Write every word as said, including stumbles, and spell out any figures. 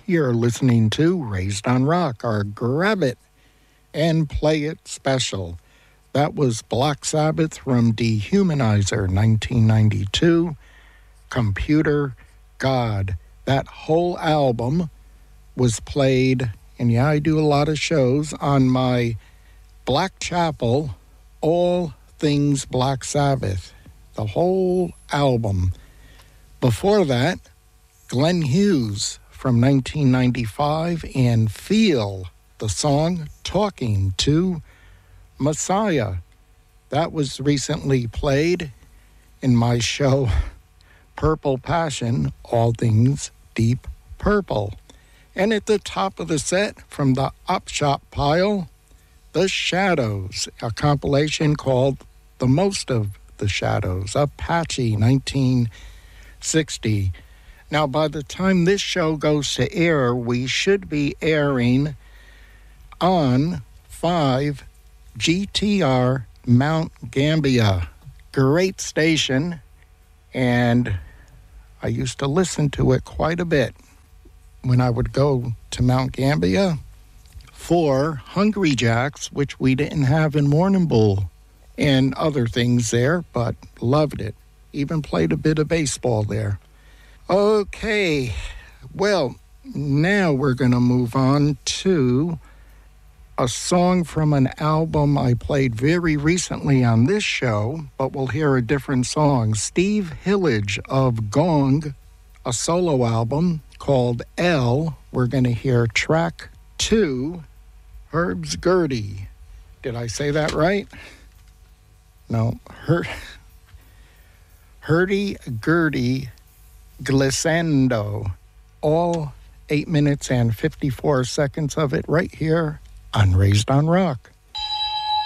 You're listening to Raised on Rock, our Grab It and Play It special. That was Black Sabbath from Dehumanizer, nineteen ninety-two, Computer God. That whole album was played, and yeah, I do a lot of shows on my Black Chapel, All Things Black Sabbath, the whole album. Before that, Glenn Hughes from nineteen ninety-five, and Feel, the song Talking to Messiah. That was recently played in my show Purple Passion, All Things Deep Purple. And at the top of the set, from the Op Shop pile, The Shadows, a compilation called The Most of the Shadows, Apache, nineteen sixty. Now, by the time this show goes to air, we should be airing on five G T R Mount Gambier. Great station, and I used to listen to it quite a bit when I would go to Mount Gambier for Hungry Jacks, which we didn't have in Warrnambool, and other things there, but loved it. Even played a bit of baseball there. Okay, well, now we're going to move on to a song from an album I played very recently on this show, but we'll hear a different song. Steve Hillage of Gong, a solo album called L. We're going to hear track two, Herb's Gurdy. Did I say that right? No, Her- Hurdy-gurdy glissando. All eight minutes and fifty-four seconds of it right here on Raised on Rock.